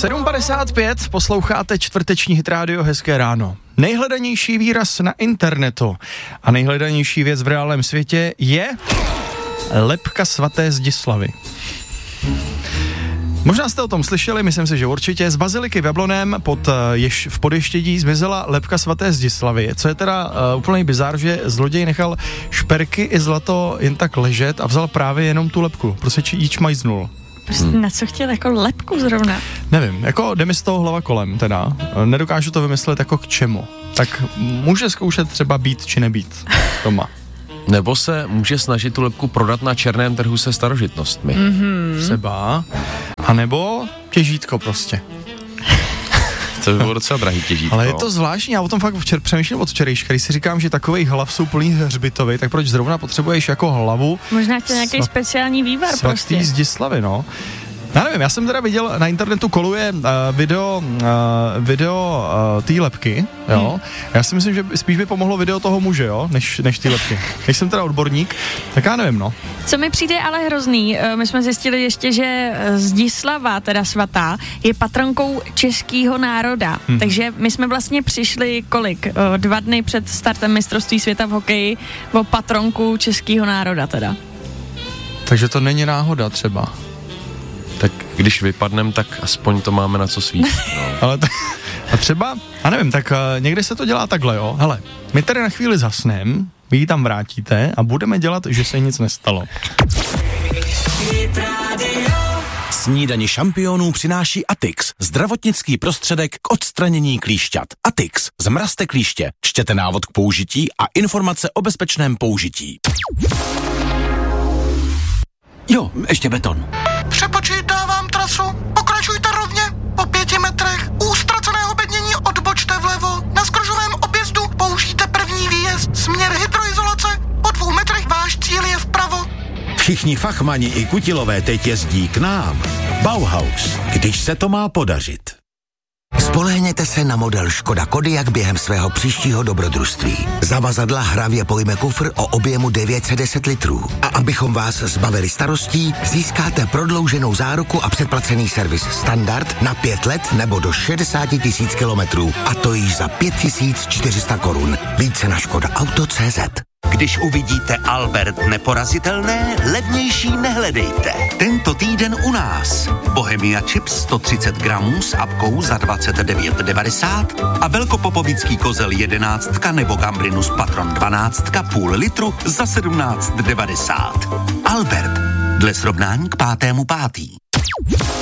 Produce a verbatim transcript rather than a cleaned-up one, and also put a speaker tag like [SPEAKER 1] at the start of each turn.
[SPEAKER 1] sedm padesát pět, posloucháte čtvrteční Hit Radio, hezké ráno. Nejhledanější výraz na internetu a nejhledanější věc v reálném světě je lebka svaté Zdislavy. Možná jste o tom slyšeli, myslím si, že určitě. Z baziliky v Jabloném pod, jež, v Podještědí zmizela lebka svaté Zdislavy. Co je teda uh, úplný bizár, že zloděj nechal šperky i zlato jen tak ležet a vzal právě jenom tu lebku. Prostě ji čmajznul.
[SPEAKER 2] Prostě hmm. na co chtěl jako lebku zrovna?
[SPEAKER 1] Nevím, jako jde mi z toho hlava kolem teda. Nedokážu to vymyslet jako k čemu. Tak může zkoušet třeba být či nebýt doma.
[SPEAKER 3] Nebo se může snažit tu lebku prodat na černém trhu se starožitnostmi.
[SPEAKER 1] Mm-hmm. Třeba. A nebo těžítko prostě.
[SPEAKER 3] To by bylo docela drahý těžítko.
[SPEAKER 1] Ale je to zvláštní, já o tom fakt včer, přemýšlím od včerejška, když si říkám, že takových hlav jsou plný hřbitovy, tak proč zrovna potřebuješ jako hlavu?
[SPEAKER 2] Možná tě nějaký svat, speciální vývar
[SPEAKER 1] svatý
[SPEAKER 2] prostě.
[SPEAKER 1] Zdislavy, no. Já nevím, já jsem teda viděl, na internetu koluje uh, video, uh, video uh, té lebky, jo. Hmm. Já si myslím, že spíš by pomohlo video toho muže, jo, než, než ty lebky. Když jsem teda odborník, tak já nevím, no.
[SPEAKER 2] Co mi přijde ale hrozný, my jsme zjistili ještě, že Zdislava, teda svatá, je patronkou českého národa. Hmm. Takže my jsme vlastně přišli kolik? Dva dny před startem mistrovství světa v hokeji o patronku českého národa teda.
[SPEAKER 1] Takže to není náhoda třeba.
[SPEAKER 3] Tak když vypadnem, tak aspoň to máme na co svítit. No.
[SPEAKER 1] Ale t- a třeba, a nevím, tak uh, někde se to dělá takhle, jo. Hele, my tady na chvíli zasnem, vy ji tam vrátíte a budeme dělat, že se nic nestalo.
[SPEAKER 4] Snídani šampionů přináší Atix, zdravotnický prostředek k odstranění klíšťat. Atix, zmrazte klíště, čtěte návod k použití a informace o bezpečném použití. Jo, ještě beton.
[SPEAKER 5] Přepočítávám trasu, pokračujte rovně, po pěti metrech, u ztraceného bednění odbočte vlevo, na skružovém objezdu použijte první výjezd, směr hydroizolace, po dvou metrech váš cíl je vpravo.
[SPEAKER 4] Všichni fachmani i kutilové teď jezdí k nám. Bauhaus, když se to má podařit.
[SPEAKER 6] Spolehněte se na model Škoda Kodiaq během svého příštího dobrodružství. Zavazadla hravě pojme kufr o objemu devět set deset litrů. A abychom vás zbavili starostí, získáte prodlouženou záruku a předplacený servis standard na pět let nebo do šedesát tisíc kilometrů. A to již za pět tisíc čtyři sta korun. Více na škoda auto tečka cé zet.
[SPEAKER 7] Když uvidíte Albert neporazitelné, levnější nehledejte. Tento týden u nás. Bohemia Chips sto třicet gramů s apkou za dvacet devět devadesát a velkopopovický kozel jedenáctka nebo Gambrinus Patron dvanáctka půl litru za sedmnáct devadesát. Albert. Dle srovnání k pátému pátý.